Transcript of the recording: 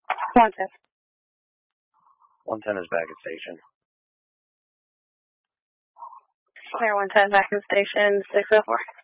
110. 110 is back at station. Clear 110 back in station 604.